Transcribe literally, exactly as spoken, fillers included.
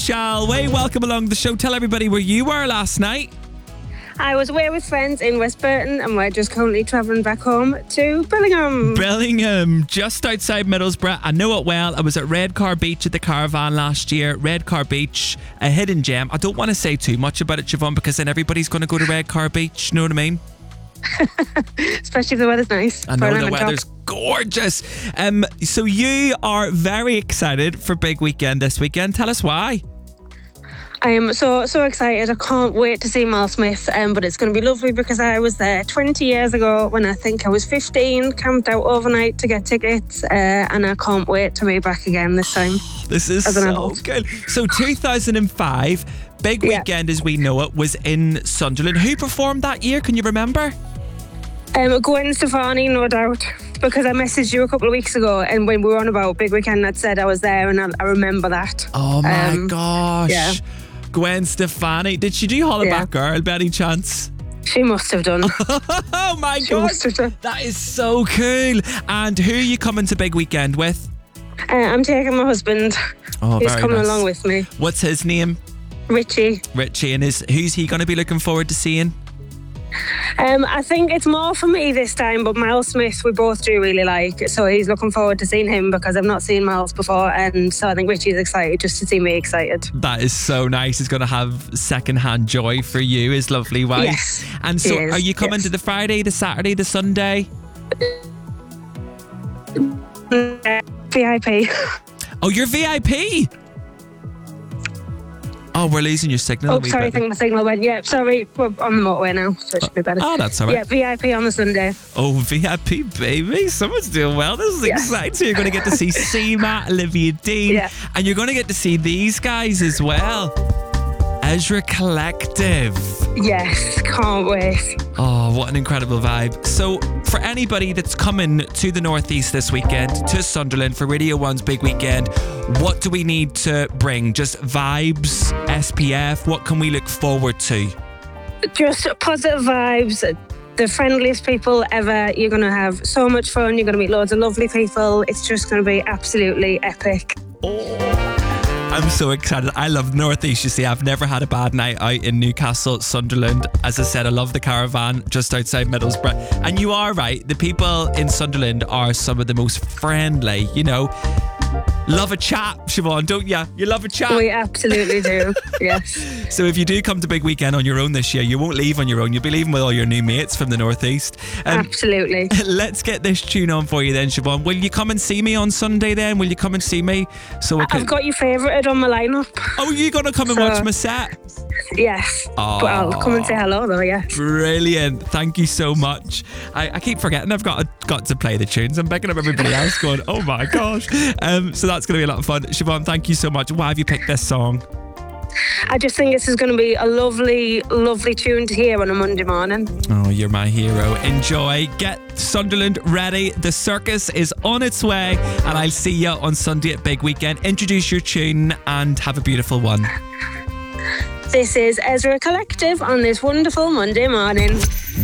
Shall we welcome along the show? Tell everybody where you were last night. I was away with friends in West Burton and we're just currently travelling back home to Billingham. Billingham, just outside Middlesbrough. I know it well. I was at Redcar Beach at the Caravan last year. Redcar Beach, a hidden gem. I don't want to say too much about it, Siobhan, because then everybody's going to go to Redcar Beach. You know what I mean? Especially if the weather's nice. I know the weather's gorgeous. Um, so you are very excited for Big Weekend this weekend. Tell us why. I am so, so excited. I can't wait to see Mal Smith, um, but it's going to be lovely because I was there twenty years ago when I think I was fifteen, camped out overnight to get tickets, uh, and I can't wait to be back again this time. This is so good. So two thousand five, Big Weekend yeah. as we know it, was in Sunderland. Who performed that year? Can you remember? Um, Gwen Stefani, no doubt, because I messaged you a couple of weeks ago and when we were on about Big Weekend, I'd said I was there and I, I remember that. Oh my um, gosh. Yeah. Gwen Stefani. Did she do Hollaback yeah. Girl by any chance? She must have done. Oh my she gosh. Must have done. That is so cool. And who are you coming to Big Weekend with? Uh, I'm taking my husband. Oh, He's very coming nice. along with me. What's his name? Richie. Richie. And is who's he going to be looking forward to seeing? Um, I think it's more for me this time, but Mal Smith we both do really like, so he's looking forward to seeing him because I've not seen Miles before, and so I think Richie's excited just to see me excited. That is so nice. He's going to have secondhand joy for you, his lovely wife. Yes, and so is, are you coming yes. to the Friday, the Saturday, the Sunday? Uh, V I P. Oh, you're V I P? Oh, we're losing your signal. Oh, sorry, I think my signal went. Yeah, sorry, we're on the motorway now, so it should be better. Oh, that's all right. Yeah, V I P on the Sunday. Oh, V I P, baby. Someone's doing well. This is yes. exciting. So you're going to get to see Seema, Olivia Dean, yeah. and you're going to get to see these guys as well. Ezra Collective. Yes, can't wait. Oh, what an incredible vibe. So for anybody that's coming to the Northeast this weekend, to Sunderland for Radio one's Big Weekend, what do we need to bring? Just vibes, S P F? What can we look forward to? Just positive vibes. The friendliest people ever. You're going to have so much fun. You're going to meet loads of lovely people. It's just going to be absolutely epic. Oh. I'm so excited. I love Northeast. You see, I've never had a bad night out in Newcastle, Sunderland. As I said, I love the Caravan just outside Middlesbrough. And you are right. The people in Sunderland are some of the most friendly, you know. Love a chat, Siobhan, don't you? You love a chat. We absolutely do, yes. So if you do come to Big Weekend on your own this year, you won't leave on your own. You'll be leaving with all your new mates from the Northeast. Um, absolutely. Let's get this tune on for you then, Siobhan. Will you come and see me on Sunday then? Will you come and see me? So we can... I've got you favourited on my lineup. Oh, you're going to come and so, watch my set? Yes. Oh, but I'll come and say hello though, yes. Brilliant. Thank you so much. I, I keep forgetting I've got, got to play the tunes. I'm picking up everybody else going, oh my gosh. Um, so that's going to be a lot of fun. Siobhan, thank you so much. Why have you picked this song? I just think this is going to be a lovely, lovely tune to hear on a Monday morning. Oh, you're my hero. Enjoy. Get Sunderland ready. The circus is on its way, and I'll see you on Sunday at Big Weekend. Introduce your tune and have a beautiful one. This is Ezra Collective on this wonderful Monday morning.